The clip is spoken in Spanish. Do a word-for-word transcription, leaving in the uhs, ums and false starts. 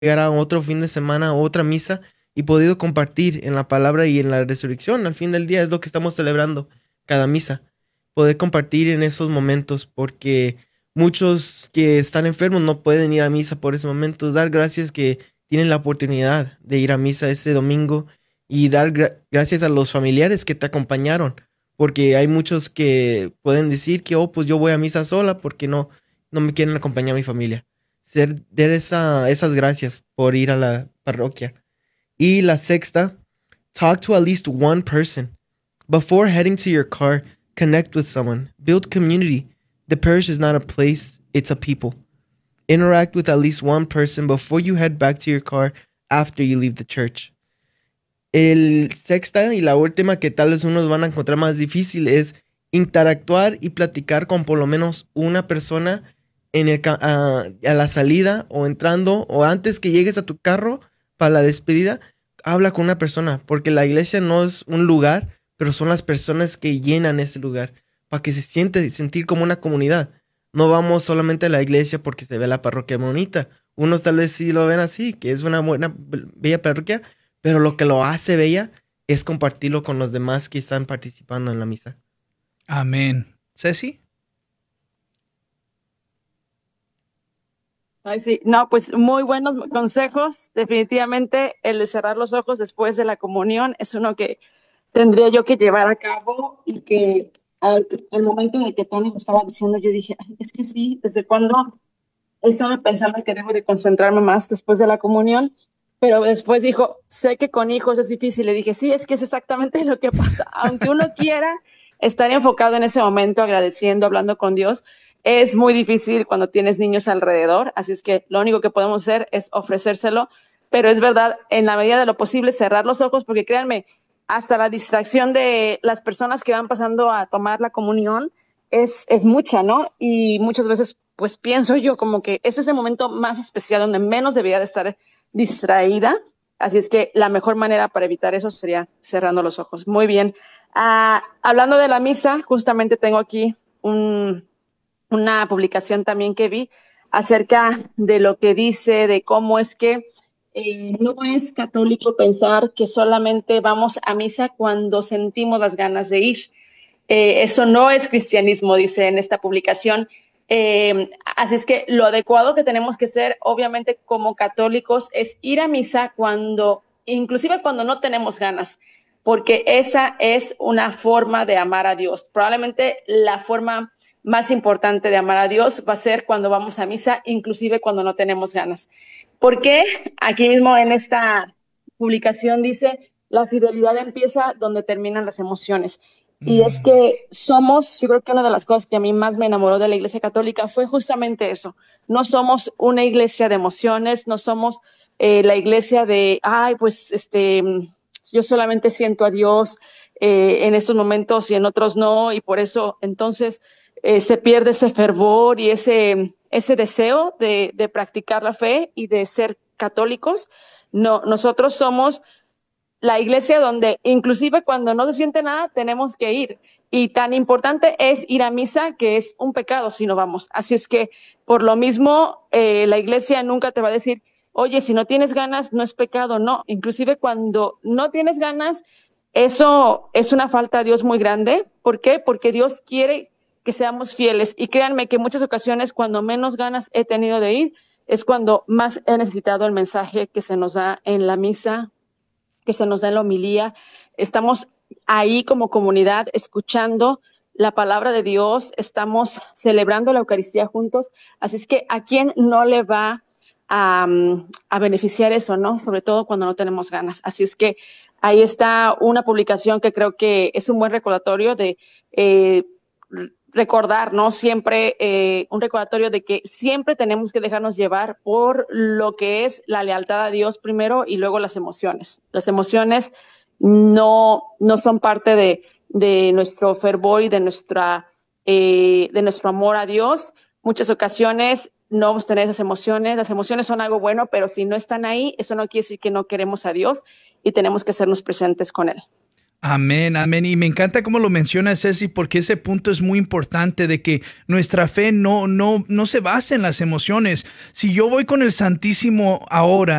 llegar a otro fin de semana, otra misa y podido compartir en la palabra y en la resurrección. Al fin del día es lo que estamos celebrando cada misa. Poder compartir en esos momentos porque muchos que están enfermos no pueden ir a misa por ese momento. Dar gracias que tienen la oportunidad de ir a misa este domingo y dar gra- gracias a los familiares que te acompañaron. Porque hay muchos que pueden decir que, oh, pues yo voy a misa sola porque no, no me quieren acompañar a mi familia ser, dar esa, esas gracias por ir a la parroquia. Y la sexta, talk to at least one person. Before heading to your car, connect with someone. Build community. The parish is not a place, it's a people. Interact with at least one person before you head back to your car after you leave the church. El sexta y la última que tal vez unos van a encontrar más difícil es interactuar y platicar con por lo menos una persona en el, ca- a, a la salida o entrando o antes que llegues a tu carro para la despedida, habla con una persona, porque la iglesia no es un lugar, pero son las personas que llenan ese lugar, para que se siente sentir como una comunidad. No vamos solamente a la iglesia porque se ve la parroquia bonita. Unos tal vez sí lo ven así, que es una buena, bella parroquia, pero lo que lo hace bella es compartirlo con los demás que están participando en la misa. Amén. Ceci. Ay, sí, no, pues muy buenos consejos. Definitivamente el de cerrar los ojos después de la comunión es uno que tendría yo que llevar a cabo y que al, al momento de que Tony lo estaba diciendo, yo dije, "Ay, es que sí, ¿desde cuándo estaba pensando que debo de concentrarme más después de la comunión?" Pero después dijo, sé que con hijos es difícil. Le dije, sí, es que es exactamente lo que pasa. Aunque uno quiera estar enfocado en ese momento, agradeciendo, hablando con Dios, es muy difícil cuando tienes niños alrededor. Así es que lo único que podemos hacer es ofrecérselo. Pero es verdad, en la medida de lo posible, cerrar los ojos, porque créanme, hasta la distracción de las personas que van pasando a tomar la comunión es, es mucha, ¿no? Y muchas veces, pues pienso yo como que ese es el momento más especial donde menos debería de estar distraída. Así es que la mejor manera para evitar eso sería cerrando los ojos. Muy bien. Ah, hablando de la misa, justamente tengo aquí un, una publicación también que vi acerca de lo que dice, de cómo es que eh, no es católico pensar que solamente vamos a misa cuando sentimos las ganas de ir. Eh, eso no es cristianismo, dice en esta publicación. Eh, así es que lo adecuado que tenemos que ser, obviamente, como católicos, es ir a misa cuando, inclusive cuando no tenemos ganas, porque esa es una forma de amar a Dios. Probablemente la forma más importante de amar a Dios va a ser cuando vamos a misa, inclusive cuando no tenemos ganas. Porque aquí mismo en esta publicación dice, la fidelidad empieza donde terminan las emociones. Y es Mm, que somos, yo creo que una de las cosas que a mí más me enamoró de la Iglesia Católica fue justamente eso. No somos una iglesia de emociones, no somos eh, la iglesia de, ay, pues este, yo solamente siento a Dios eh, en estos momentos y en otros no, y por eso entonces eh, se pierde ese fervor y ese, ese deseo de, de practicar la fe y de ser católicos. No, nosotros somos la iglesia donde inclusive cuando no se siente nada tenemos que ir. Y tan importante es ir a misa que es un pecado si no vamos. Así es que por lo mismo eh, la iglesia nunca te va a decir, oye, si no tienes ganas no es pecado. No, inclusive cuando no tienes ganas, eso es una falta a Dios muy grande. ¿Por qué? Porque Dios quiere que seamos fieles. Y créanme que en muchas ocasiones cuando menos ganas he tenido de ir es cuando más he necesitado el mensaje que se nos da en la misa, que se nos da en la homilía. Estamos ahí como comunidad escuchando la palabra de Dios, estamos celebrando la Eucaristía juntos, así es que a quién no le va a, a beneficiar eso, ¿no? Sobre todo cuando no tenemos ganas. Así es que ahí está una publicación que creo que es un buen recordatorio de eh, recordar, ¿no? Siempre eh, un recordatorio de que siempre tenemos que dejarnos llevar por lo que es la lealtad a Dios primero y luego las emociones. Las emociones no, no son parte de, de nuestro fervor y de, nuestra, eh, de nuestro amor a Dios. Muchas ocasiones no vamos a tener esas emociones. Las emociones son algo bueno, pero si no están ahí, eso no quiere decir que no queremos a Dios y tenemos que hacernos presentes con Él. Amén, amén. Y me encanta cómo lo menciona Ceci, porque ese punto es muy importante de que nuestra fe no, no, no se basa en las emociones. Si yo voy con el Santísimo ahora